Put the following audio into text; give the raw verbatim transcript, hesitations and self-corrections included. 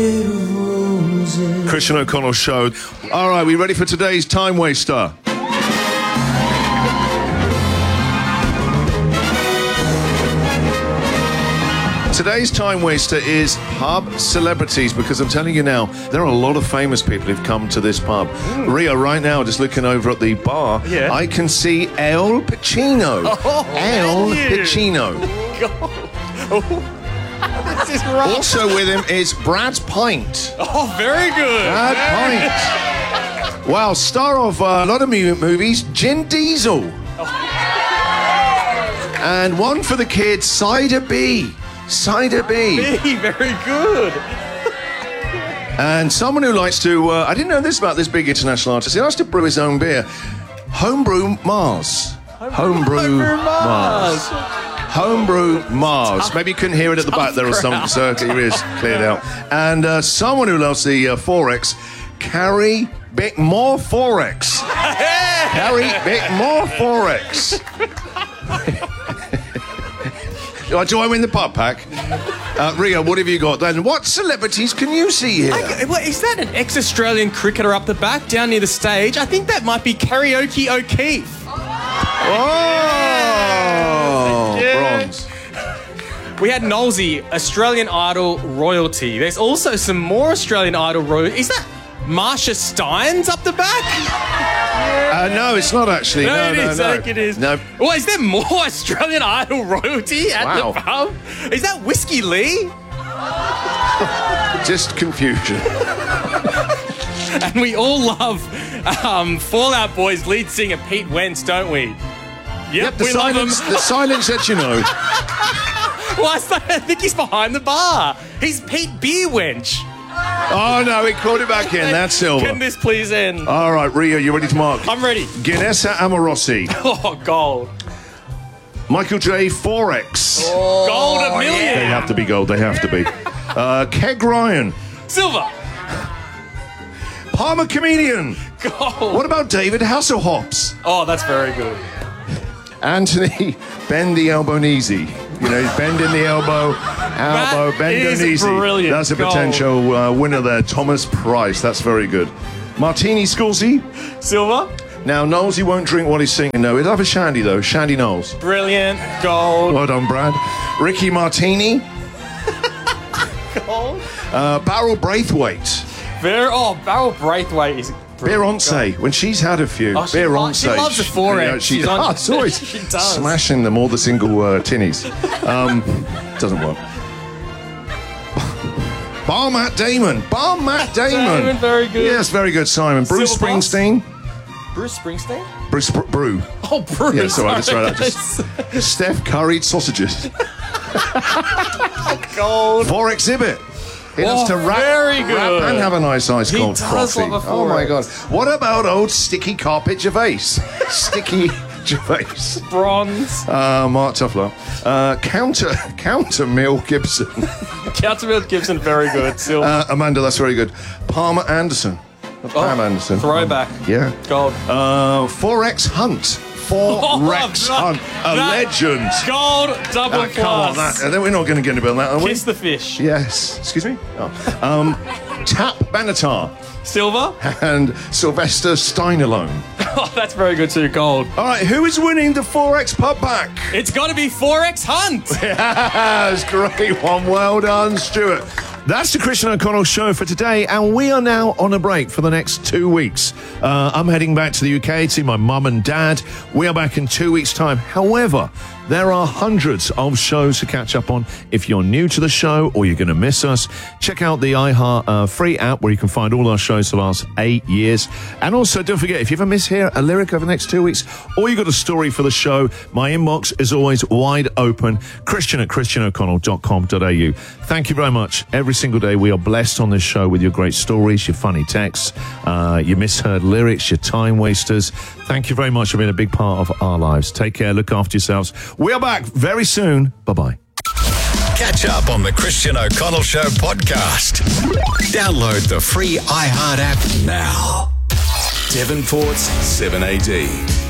Christian O'Connell Show. All right, we ready for today's time waster? Today's time waster is pub celebrities, because I'm telling you now, there are a lot of famous people who've come to this pub. Mm. Ria, right now, just looking over at the bar, yeah. I can see Al Pacino. Oh, Al Pacino. Oh. This is rough. Also with him is Brad Pint. Oh, very good. Brad very Pint. Wow, star of uh, a lot of movies, Vin Diesel. Oh. And one for the kids, Cider B. Cider B. B, very good. And someone who likes to, uh, I didn't know this about this big international artist, he likes to brew his own beer. Homebrew Mars. Homebrew, Homebrew Mars. Mars. Homebrew Mars. Tough, Maybe you couldn't hear it at the back there or something, so here it is, cleared out. And uh, someone who loves the uh, Forex, Carrie Bickmore Forex. Carrie Bickmore Forex. Do I win the pub pack? Uh, Ria, what have you got then? What celebrities can you see here? I, well, is that an ex-Australian cricketer up the back, down near the stage? I think that might be Karaoke O'Keefe. Oh, bronze. We had Nolsey, Australian Idol royalty. There's also some more Australian Idol royalty. Is that Marsha Steins up the back? Uh, no, it's not actually. No, no, it no, is. no. I think it is. No. Well, is there more Australian Idol royalty at wow. the pub? Is that Whiskey Lee? Just confusion. And we all love um, Fall Out Boy's lead singer Pete Wentz, don't we? Yep, yep the we silence, love him. The silence that you know. Well, I think he's behind the bar. He's Pete Beer Wench. Oh, no, he called it back in. That's silver. Can this please end? All right, Ria, you ready to mark? I'm ready. Ganessa Amorossi. Oh, gold. Michael J. Forex. Oh, gold a million. They have to be gold. They have to be. Uh, Keg Ryan. Silver. Palmer Comedian. Gold. What about David Hasselhoffs? Oh, that's very good. Anthony Bend the Elbow Kneesy. You know, he's bending the elbow, elbow, bend the kneesy. Brilliant. That's a gold. potential uh, winner there. Thomas Price. That's very good. Martini Scorsese. Silver. Now, Knowlesy won't drink while he's singing, though. He'll have a shandy, though. Shandy Knowles. Brilliant. Gold. Well done, Brad. Ricky Martini. Gold. Uh, Beryl Braithwaite. Very, oh, Beryl Braithwaite is... Beyonce, when she's had a few. Oh, she, Beyonce. She loves the Forex. You know, she, She's on, oh, it's always she does. smashing them, all the single uh, tinnies. Um, doesn't work. Bar Matt Damon. Bar Matt Damon. Damon, very good. Yes, very good, Simon. Bruce Silver Springsteen. Boss? Bruce Springsteen? Bruce Br- Brew. Oh, Bruce. Yeah, sorry, that's right. Just, Steph curried sausages. Gold. For exhibit. He loves oh, to rap, very good. rap and have a nice ice cold coffee. Oh my God! What about old Sticky Carpet Gervais? Sticky Gervais. Bronze. Uh, Mark Tuffler. Uh, counter, counter Mill Gibson. Counter Mill Gibson, very good. Silver. Uh, Amanda, that's very good. Palmer Anderson. Pam oh, Anderson. Throwback. Um, yeah. Gold. Uh, Forex Hunt. Forex oh, Hunt. A that, legend. Gold double uh, come on, plus. that, uh, we're not going to get into that, are we? Kiss the fish. Yes. Excuse me? Oh. Um, Tap Benatar. Silver. And Sylvester Steinalone. Oh, that's very good too. Gold. All right, who is winning the Forex pub pack? It's got to be Forex Hunt. Yes, great one. Well done, Stuart. That's the Christian O'Connell Show for today, and we are now on a break for the next two weeks. Uh, I'm heading back to the U K to see my mum and dad. We are back in two weeks' time. However, there are hundreds of shows to catch up on. If you're new to the show or you're going to miss us, check out the iHeart uh, free app where you can find all our shows for the last eight years. And also, don't forget, if you ever miss here a lyric over the next two weeks, or you got a story for the show, my inbox is always wide open. Christian at christian o'connell dot com dot a u. Thank you very much. Every single day we are blessed on this show with your great stories, your funny texts, uh, your misheard lyrics, your time wasters. Thank you very much for being a big part of our lives. Take care. Look after yourselves. We are back very soon. Bye-bye. Catch up on the Christian O'Connell Show podcast. Download the free iHeart app now. Devonport's seven A D.